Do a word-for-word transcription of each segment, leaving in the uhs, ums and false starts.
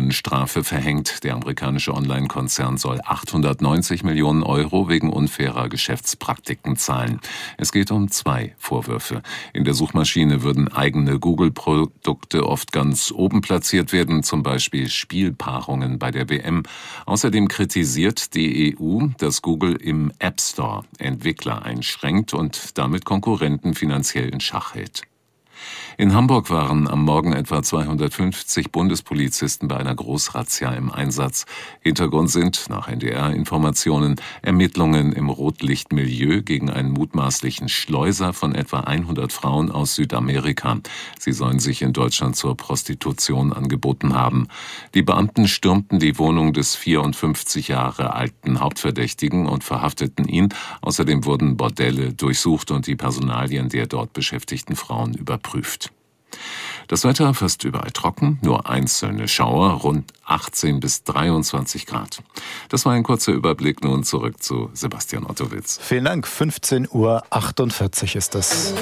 Millionenstrafe verhängt. Der amerikanische Online-Konzern soll achthundertneunzig Millionen Euro wegen unfairer Geschäftspraktiken zahlen. Es geht um zwei Vorwürfe. In der Suchmaschine würden eigene Google-Produkte oft ganz oben platziert werden, zum Beispiel Spielpaarungen bei der W M. Außerdem kritisiert die E U, dass Google im App Store Entwickler einschränkt und damit Konkurrenten finanziell in Schach hält. In Hamburg waren am Morgen etwa zweihundertfünfzig Bundespolizisten bei einer Großrazzia im Einsatz. Hintergrund sind, nach N D R-Informationen, Ermittlungen im Rotlichtmilieu gegen einen mutmaßlichen Schleuser von etwa hundert Frauen aus Südamerika. Sie sollen sich in Deutschland zur Prostitution angeboten haben. Die Beamten stürmten die Wohnung des vierundfünfzig Jahre alten Hauptverdächtigen und verhafteten ihn. Außerdem wurden Bordelle durchsucht und die Personalien der dort beschäftigten Frauen überprüft. Das Wetter fast überall trocken, nur einzelne Schauer, rund achtzehn bis dreiundzwanzig Grad. Das war ein kurzer Überblick, nun zurück zu Sebastian Ottowitz. Vielen Dank, fünfzehn Uhr achtundvierzig ist es.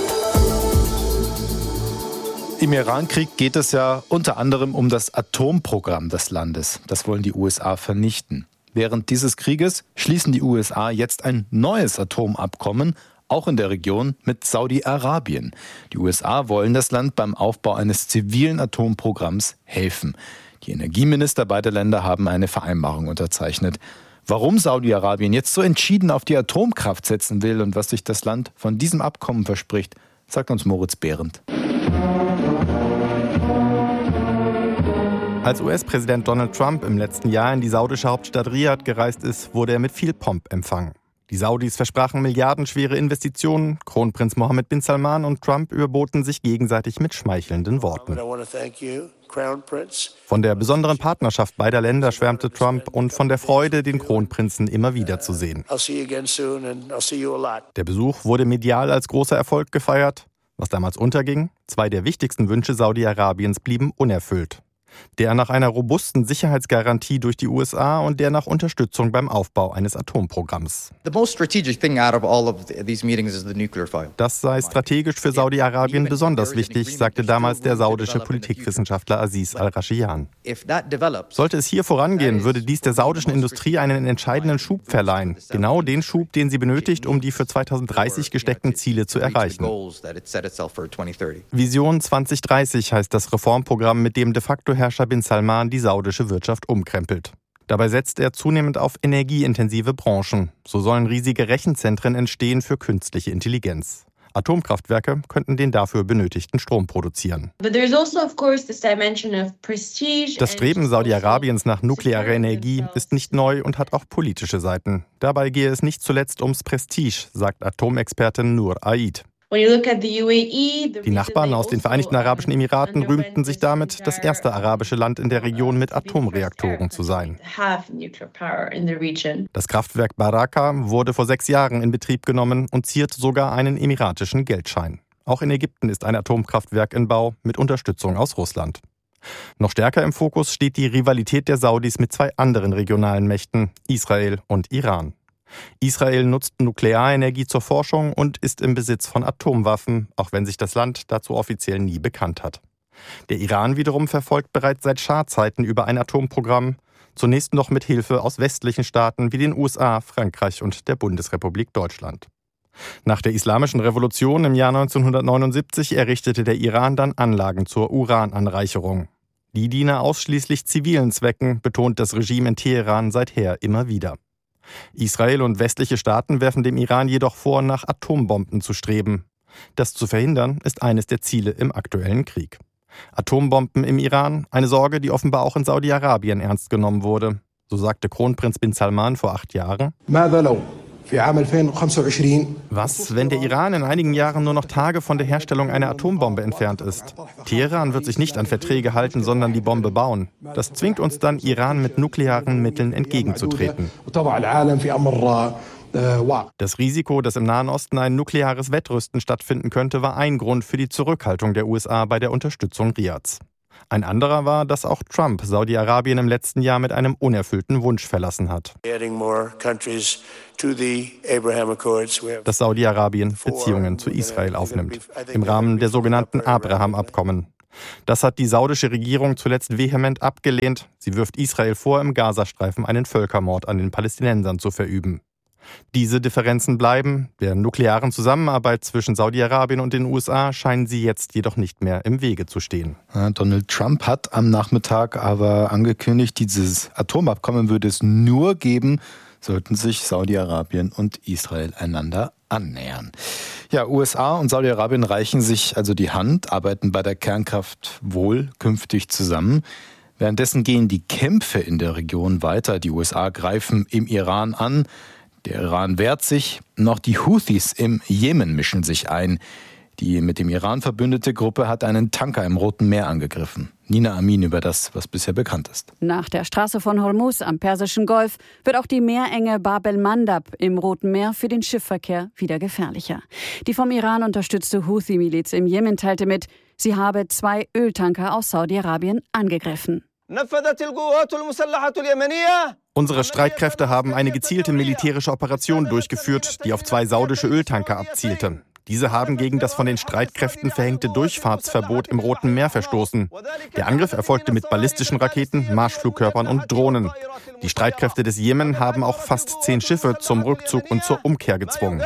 Im Irankrieg geht es ja unter anderem um das Atomprogramm des Landes. Das wollen die U S A vernichten. Während dieses Krieges schließen die U S A jetzt ein neues Atomabkommen, auch in der Region, mit Saudi-Arabien. Die U S A wollen das Land beim Aufbau eines zivilen Atomprogramms helfen. Die Energieminister beider Länder haben eine Vereinbarung unterzeichnet. Warum Saudi-Arabien jetzt so entschieden auf die Atomkraft setzen will und was sich das Land von diesem Abkommen verspricht, sagt uns Moritz Behrendt. Als U S-Präsident Donald Trump im letzten Jahr in die saudische Hauptstadt Riad gereist ist, wurde er mit viel Pomp empfangen. Die Saudis versprachen milliardenschwere Investitionen, Kronprinz Mohammed bin Salman und Trump überboten sich gegenseitig mit schmeichelnden Worten. Von der besonderen Partnerschaft beider Länder schwärmte Trump und von der Freude, den Kronprinzen immer wieder zu sehen. Der Besuch wurde medial als großer Erfolg gefeiert. Was damals unterging, zwei der wichtigsten Wünsche Saudi-Arabiens blieben unerfüllt. Der nach einer robusten Sicherheitsgarantie durch die U S A und der nach Unterstützung beim Aufbau eines Atomprogramms. Das sei strategisch für Saudi-Arabien besonders wichtig, sagte damals der saudische Politikwissenschaftler Aziz al-Rashian. Sollte es hier vorangehen, würde dies der saudischen Industrie einen entscheidenden Schub verleihen. Genau den Schub, den sie benötigt, um die für zweitausenddreißig gesteckten Ziele zu erreichen. Vision zwanzig dreißig heißt das Reformprogramm, mit dem de facto Herrscher bin Salman die saudische Wirtschaft umkrempelt. Dabei setzt er zunehmend auf energieintensive Branchen. So sollen riesige Rechenzentren entstehen für künstliche Intelligenz. Atomkraftwerke könnten den dafür benötigten Strom produzieren. Das Streben Saudi-Arabiens nach nuklearer Energie ist nicht neu und hat auch politische Seiten. Dabei gehe es nicht zuletzt ums Prestige, sagt Atomexpertin Nur Aid. Die Nachbarn aus den Vereinigten Arabischen Emiraten rühmten sich damit, das erste arabische Land in der Region mit Atomreaktoren zu sein. Das Kraftwerk Baraka wurde vor sechs Jahren in Betrieb genommen und ziert sogar einen emiratischen Geldschein. Auch in Ägypten ist ein Atomkraftwerk in Bau mit Unterstützung aus Russland. Noch stärker im Fokus steht die Rivalität der Saudis mit zwei anderen regionalen Mächten, Israel und Iran. Israel nutzt Nuklearenergie zur Forschung und ist im Besitz von Atomwaffen, auch wenn sich das Land dazu offiziell nie bekannt hat. Der Iran wiederum verfolgt bereits seit Schah-Zeiten über ein Atomprogramm, zunächst noch mit Hilfe aus westlichen Staaten wie den U S A, Frankreich und der Bundesrepublik Deutschland. Nach der Islamischen Revolution im Jahr neunzehnhundertneunundsiebzig errichtete der Iran dann Anlagen zur Urananreicherung. Die diene ausschließlich zivilen Zwecken, betont das Regime in Teheran seither immer wieder. Israel und westliche Staaten werfen dem Iran jedoch vor, nach Atombomben zu streben. Das zu verhindern, ist eines der Ziele im aktuellen Krieg. Atombomben im Iran, eine Sorge, die offenbar auch in Saudi-Arabien ernst genommen wurde. So sagte Kronprinz bin Salman vor acht Jahren: Was, wenn der Iran in einigen Jahren nur noch Tage von der Herstellung einer Atombombe entfernt ist? Teheran wird sich nicht an Verträge halten, sondern die Bombe bauen. Das zwingt uns dann, Iran mit nuklearen Mitteln entgegenzutreten. Das Risiko, dass im Nahen Osten ein nukleares Wettrüsten stattfinden könnte, war ein Grund für die Zurückhaltung der U S A bei der Unterstützung Riads. Ein anderer war, dass auch Trump Saudi-Arabien im letzten Jahr mit einem unerfüllten Wunsch verlassen hat: dass Saudi-Arabien Beziehungen zu Israel aufnimmt, im Rahmen der sogenannten Abraham-Abkommen. Das hat die saudische Regierung zuletzt vehement abgelehnt. Sie wirft Israel vor, im Gazastreifen einen Völkermord an den Palästinensern zu verüben. Diese Differenzen bleiben. Der nuklearen Zusammenarbeit zwischen Saudi-Arabien und den U S A scheinen sie jetzt jedoch nicht mehr im Wege zu stehen. Ja, Donald Trump hat am Nachmittag aber angekündigt, dieses Atomabkommen würde es nur geben, sollten sich Saudi-Arabien und Israel einander annähern. Ja, U S A und Saudi-Arabien reichen sich also die Hand, arbeiten bei der Kernkraft wohl künftig zusammen. Währenddessen gehen die Kämpfe in der Region weiter. Die U S A greifen im Iran an. Der Iran wehrt sich. Noch die Houthis im Jemen mischen sich ein. Die mit dem Iran verbündete Gruppe hat einen Tanker im Roten Meer angegriffen. Nina Amin über das, was bisher bekannt ist. Nach der Straße von Hormuz am Persischen Golf wird auch die Meerenge Bab el-Mandab im Roten Meer für den Schiffsverkehr wieder gefährlicher. Die vom Iran unterstützte Houthi-Miliz im Jemen teilte mit, sie habe zwei Öltanker aus Saudi-Arabien angegriffen. Unsere Streitkräfte haben eine gezielte militärische Operation durchgeführt, die auf zwei saudische Öltanker abzielte. Diese haben gegen das von den Streitkräften verhängte Durchfahrtsverbot im Roten Meer verstoßen. Der Angriff erfolgte mit ballistischen Raketen, Marschflugkörpern und Drohnen. Die Streitkräfte des Jemen haben auch fast zehn Schiffe zum Rückzug und zur Umkehr gezwungen.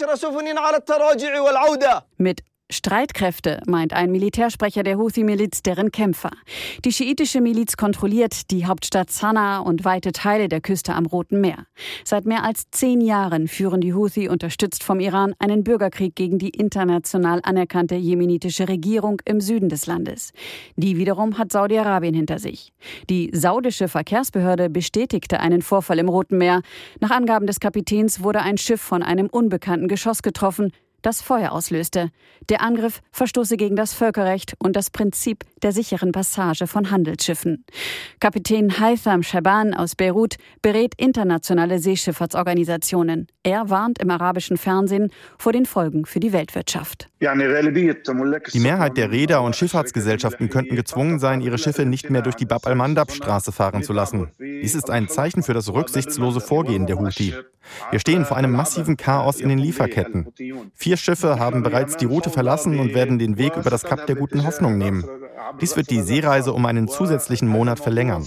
Mit Streitkräfte meint ein Militärsprecher der Houthi-Miliz deren Kämpfer. Die schiitische Miliz kontrolliert die Hauptstadt Sanaa und weite Teile der Küste am Roten Meer. Seit mehr als zehn Jahren führen die Houthi, unterstützt vom Iran, einen Bürgerkrieg gegen die international anerkannte jemenitische Regierung im Süden des Landes. Die wiederum hat Saudi-Arabien hinter sich. Die saudische Verkehrsbehörde bestätigte einen Vorfall im Roten Meer. Nach Angaben des Kapitäns wurde ein Schiff von einem unbekannten Geschoss getroffen, das Feuer auslöste. Der Angriff verstoße gegen das Völkerrecht und das Prinzip der sicheren Passage von Handelsschiffen. Kapitän Haitham Shaban aus Beirut berät internationale Seeschifffahrtsorganisationen. Er warnt im arabischen Fernsehen vor den Folgen für die Weltwirtschaft. Die Mehrheit der Reeder und Schifffahrtsgesellschaften könnten gezwungen sein, ihre Schiffe nicht mehr durch die Bab el-Mandab-Straße fahren zu lassen. Dies ist ein Zeichen für das rücksichtslose Vorgehen der Houthi. Wir stehen vor einem massiven Chaos in den Lieferketten. Vier Schiffe haben bereits die Route verlassen und werden den Weg über das Kap der Guten Hoffnung nehmen. Dies wird die Seereise um einen zusätzlichen Monat verlängern.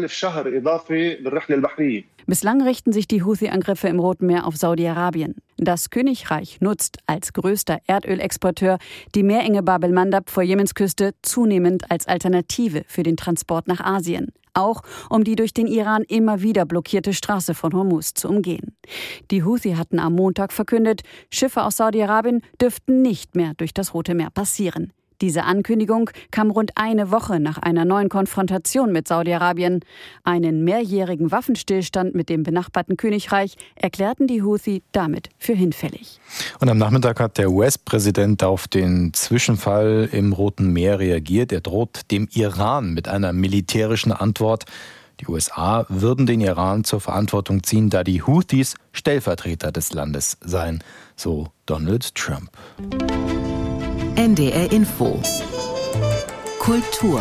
Bislang richten sich die Houthi-Angriffe im Roten Meer auf Saudi-Arabien. Das Königreich nutzt als größter Erdölexporteur die Meerenge Bab el-Mandab vor Jemens Küste zunehmend als Alternative für den Transport nach Asien. Auch um die durch den Iran immer wieder blockierte Straße von Hormuz zu umgehen. Die Houthi hatten am Montag verkündet, Schiffe aus Saudi-Arabien dürften nicht mehr durch das Rote Meer passieren. Diese Ankündigung kam rund eine Woche nach einer neuen Konfrontation mit Saudi-Arabien. Einen mehrjährigen Waffenstillstand mit dem benachbarten Königreich erklärten die Houthi damit für hinfällig. Und am Nachmittag hat der U S-Präsident auf den Zwischenfall im Roten Meer reagiert. Er droht dem Iran mit einer militärischen Antwort. Die U S A würden den Iran zur Verantwortung ziehen, da die Houthis Stellvertreter des Landes seien, so Donald Trump. N D R Info Kultur.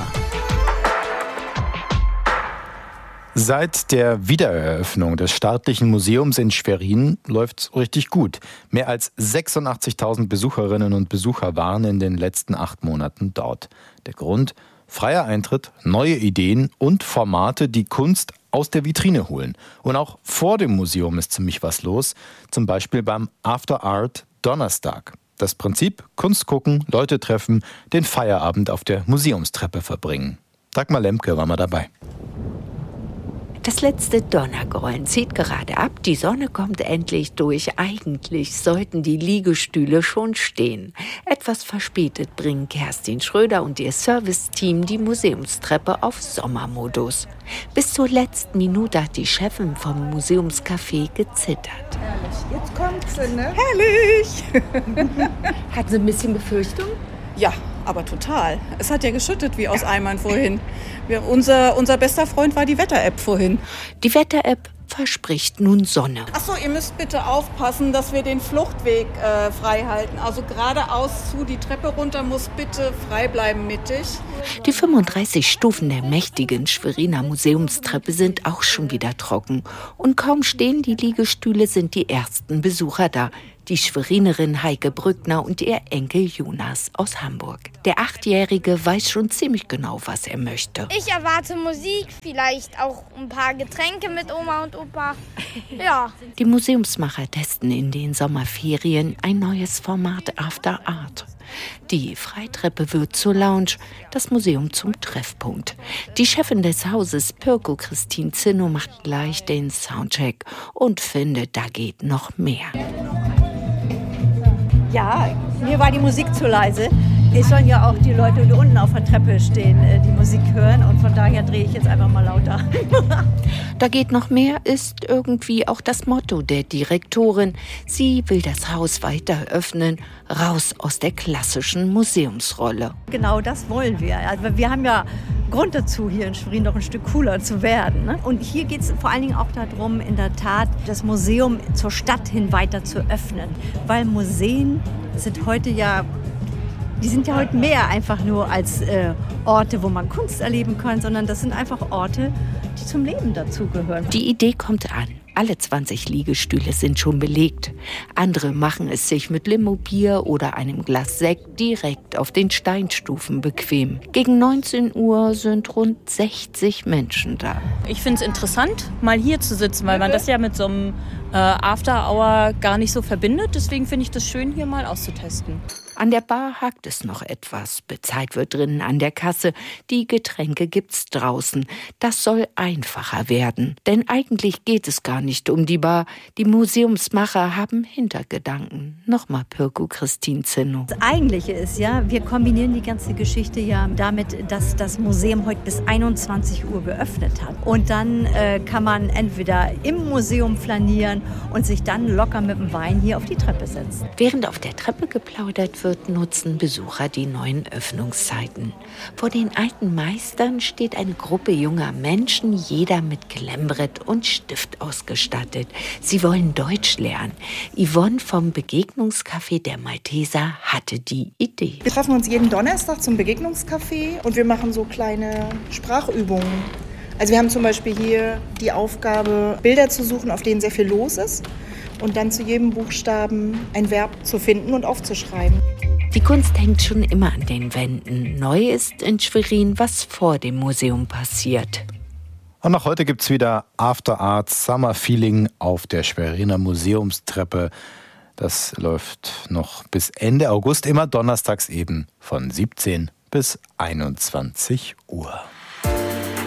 Seit der Wiedereröffnung des Staatlichen Museums in Schwerin läuft's richtig gut. Mehr als sechsundachtzigtausend Besucherinnen und Besucher waren in den letzten acht Monaten dort. Der Grund? Freier Eintritt, neue Ideen und Formate, die Kunst aus der Vitrine holen. Und auch vor dem Museum ist ziemlich was los. Zum Beispiel beim After Art Donnerstag. Das Prinzip: Kunst gucken, Leute treffen, den Feierabend auf der Museumstreppe verbringen. Dagmar Lemke war mal dabei. Das letzte Donnergrollen zieht gerade ab. Die Sonne kommt endlich durch. Eigentlich sollten die Liegestühle schon stehen. Etwas verspätet bringen Kerstin Schröder und ihr Serviceteam die Museumstreppe auf Sommermodus. Bis zur letzten Minute hat die Chefin vom Museumscafé gezittert. Herrlich. Jetzt kommt sie, ne? Herrlich! Hatten Sie ein bisschen Befürchtung? Ja, aber total. Es hat ja geschüttet wie aus Eimern vorhin. Wir, unser, unser bester Freund war die Wetter-App vorhin. Die Wetter-App verspricht nun Sonne. Achso, ihr müsst bitte aufpassen, dass wir den Fluchtweg äh, frei halten. Also geradeaus zu, die Treppe runter muss bitte frei bleiben mittig. Die fünfunddreißig Stufen der mächtigen Schweriner Museumstreppe sind auch schon wieder trocken. Und kaum stehen die Liegestühle, sind die ersten Besucher da. Die Schwerinerin Heike Brückner und ihr Enkel Jonas aus Hamburg. Der Achtjährige weiß schon ziemlich genau, was er möchte. Ich erwarte Musik, vielleicht auch ein paar Getränke mit Oma und Opa. Ja. Die Museumsmacher testen in den Sommerferien ein neues Format After Art. Die Freitreppe wird zur Lounge, das Museum zum Treffpunkt. Die Chefin des Hauses, Pirko Christine Zinno, macht gleich den Soundcheck und findet, da geht noch mehr. Ja, mir war die Musik zu leise. Es sollen ja auch die Leute, die unten auf der Treppe stehen, die Musik hören. Und von daher drehe ich jetzt einfach mal lauter. Da geht noch mehr ist irgendwie auch das Motto der Direktorin. Sie will das Haus weiter öffnen, raus aus der klassischen Museumsrolle. Genau das wollen wir. Also wir haben ja Grund dazu, hier in Schwerin noch ein Stück cooler zu werden. Ne? Und hier geht es vor allen Dingen auch darum, in der Tat, das Museum zur Stadt hin weiter zu öffnen. Weil Museen sind heute ja, die sind ja heute mehr einfach nur als äh, Orte, wo man Kunst erleben kann, sondern das sind einfach Orte, die zum Leben dazugehören. Die Idee kommt an. Alle zwanzig Liegestühle sind schon belegt. Andere machen es sich mit Limo-Bier oder einem Glas Sekt direkt auf den Steinstufen bequem. Gegen neunzehn Uhr sind rund sechzig Menschen da. Ich finde es interessant, mal hier zu sitzen, weil man das ja mit so einem äh, After-Hour gar nicht so verbindet. Deswegen finde ich das schön, hier mal auszutesten. An der Bar hakt es noch etwas. Bezahlt wird drinnen an der Kasse. Die Getränke gibt's draußen. Das soll einfacher werden. Denn eigentlich geht es gar nicht um die Bar. Die Museumsmacher haben Hintergedanken. Nochmal Pirko Christine Zinno. Das Eigentliche ist ja, wir kombinieren die ganze Geschichte ja damit, dass das Museum heute bis einundzwanzig Uhr geöffnet hat. Und dann äh, kann man entweder im Museum flanieren und sich dann locker mit dem Wein hier auf die Treppe setzen. Während auf der Treppe geplaudert wird, nutzen Besucher die neuen Öffnungszeiten. Vor den alten Meistern steht eine Gruppe junger Menschen, jeder mit Klemmbrett und Stift ausgestattet. Sie wollen Deutsch lernen. Yvonne vom Begegnungscafé der Malteser hatte die Idee. Wir treffen uns jeden Donnerstag zum Begegnungscafé und wir machen so kleine Sprachübungen. Also wir haben zum Beispiel hier die Aufgabe, Bilder zu suchen, auf denen sehr viel los ist. Und dann zu jedem Buchstaben ein Verb zu finden und aufzuschreiben. Die Kunst hängt schon immer an den Wänden. Neu ist in Schwerin, was vor dem Museum passiert. Und auch heute gibt es wieder After Art Summer Feeling auf der Schweriner Museumstreppe. Das läuft noch bis Ende August, immer donnerstags eben von siebzehn bis einundzwanzig Uhr.